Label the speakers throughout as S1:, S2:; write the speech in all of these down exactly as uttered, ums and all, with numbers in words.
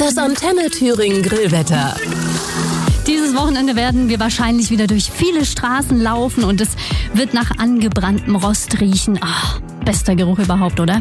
S1: Das Antenne Thüringen Grillwetter.
S2: Dieses Wochenende werden wir wahrscheinlich wieder durch viele Straßen laufen und es wird nach angebranntem Rost riechen. Ach, bester Geruch überhaupt, oder?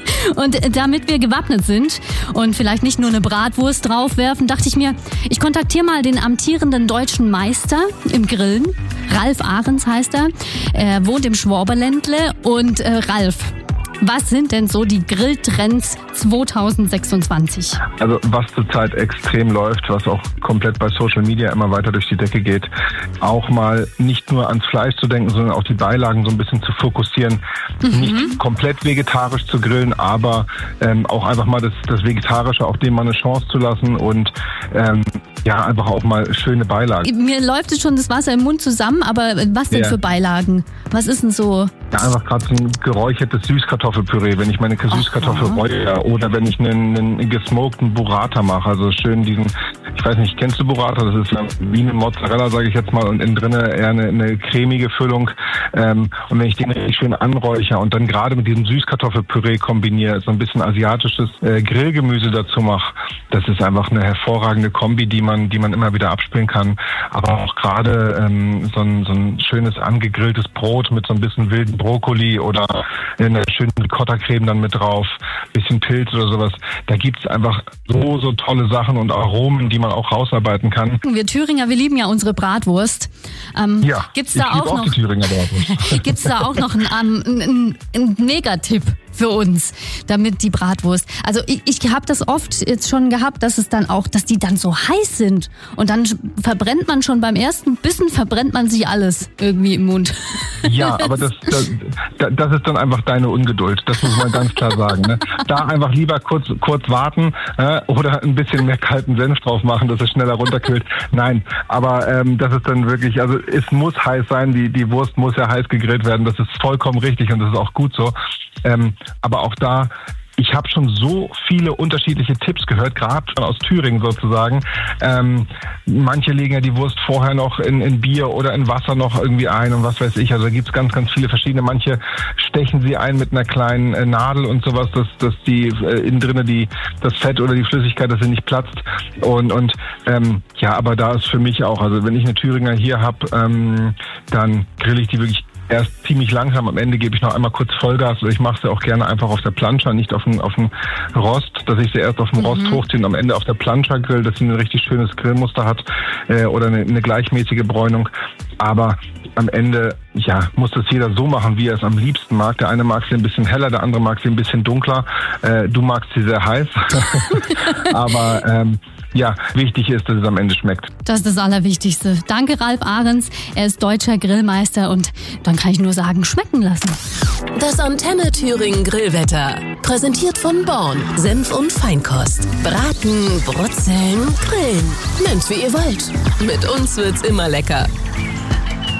S2: Und damit wir gewappnet sind und vielleicht nicht nur eine Bratwurst draufwerfen, dachte ich mir, ich kontaktiere mal den amtierenden deutschen Meister im Grillen. Ralf Ahrens heißt er. Er wohnt im Schwaberländle. Und äh, Ralf, was sind denn so die Grilltrends zwanzig sechsundzwanzig?
S3: Also was zurzeit extrem läuft, was auch komplett bei Social Media immer weiter durch die Decke geht, auch mal nicht nur ans Fleisch zu denken, sondern auch die Beilagen so ein bisschen zu fokussieren. Mhm. Nicht komplett vegetarisch zu grillen, aber ähm, auch einfach mal das, das Vegetarische, auch dem mal eine Chance zu lassen und ähm, ja, einfach auch mal schöne Beilagen.
S2: Mir läuft jetzt schon das Wasser im Mund zusammen, aber was denn
S3: ja.
S2: für Beilagen? Was ist denn so?
S3: Ja, einfach gerade so ein geräuchertes Süßkartoffelpüree, wenn ich meine Süßkartoffel räuchere oder wenn ich einen, einen gesmokten Burrata mache, also schön diesen, ich weiß nicht, kennst du Burrata? Das ist wie eine Mozzarella, sage ich jetzt mal, und innen drinne eher eine, eine cremige Füllung. Ähm, und wenn ich den richtig schön anräuchere und dann gerade mit diesem Süßkartoffelpüree kombiniere, so ein bisschen asiatisches äh, Grillgemüse dazu mache, das ist einfach eine hervorragende Kombi, die man, die man immer wieder abspielen kann. Aber auch gerade ähm, so, ein, so ein schönes angegrilltes Brot mit so ein bisschen wilden Brokkoli oder eine schöne Ricotta-Creme dann mit drauf, bisschen Pilz oder sowas. Da gibt's einfach so, so tolle Sachen und Aromen, die man auch rausarbeiten kann.
S2: Wir Thüringer, wir lieben ja unsere Bratwurst. Ähm,
S3: ja,
S2: gibt's da auch, auch noch,
S3: die Thüringer Bratwurst.
S2: Gibt's da auch noch einen, um, einen, einen Megatipp für uns, damit die Bratwurst. Also ich, ich habe das oft jetzt schon gehabt, dass es dann auch, dass die dann so heiß sind und dann verbrennt man schon beim ersten Bissen, verbrennt man sich alles irgendwie im Mund.
S3: Ja, aber das, das, das ist dann einfach deine Ungeduld, das muss man ganz klar sagen. Ne? Da einfach lieber kurz, kurz warten äh, oder ein bisschen mehr kalten Senf drauf machen, dass es schneller runterkühlt. Nein, aber ähm, das ist dann wirklich, also es muss heiß sein, die, die Wurst muss ja heiß gegrillt werden, das ist vollkommen richtig und das ist auch gut so. Ähm, aber auch da, ich habe schon so viele unterschiedliche Tipps gehört, gerade aus Thüringen sozusagen. Ähm, manche legen ja die Wurst vorher noch in, in Bier oder in Wasser noch irgendwie ein und was weiß ich. Also da gibt's ganz, ganz viele verschiedene. Manche stechen sie ein mit einer kleinen äh, Nadel und sowas, dass, dass die äh, innen drinne die das Fett oder die Flüssigkeit, dass sie nicht platzt. Und, und ähm, ja, aber da ist für mich auch, also wenn ich eine Thüringer hier habe, ähm, dann grill ich die wirklich erst ziemlich langsam, am Ende gebe ich noch einmal kurz Vollgas. Ich mache sie auch gerne einfach auf der Plancha, nicht auf dem, auf dem Rost, dass ich sie erst auf dem mhm. Rost hochziehe und am Ende auf der Plancha grill, dass sie ein richtig schönes Grillmuster hat äh, oder eine, eine gleichmäßige Bräunung. Aber am Ende, ja, muss das jeder so machen, wie er es am liebsten mag. Der eine mag sie ein bisschen heller, der andere mag sie ein bisschen dunkler. Äh, du magst sie sehr heiß. Aber ähm, ja, wichtig ist, dass es am Ende schmeckt.
S2: Das ist das Allerwichtigste. Danke, Ralf Ahrens. Er ist deutscher Grillmeister und dann kann ich nur sagen, schmecken lassen.
S1: Das Antenne Thüringen Grillwetter. Präsentiert von Born. Senf und Feinkost. Braten, brutzeln, grillen. Nennt's wie ihr wollt. Mit uns wird's immer lecker.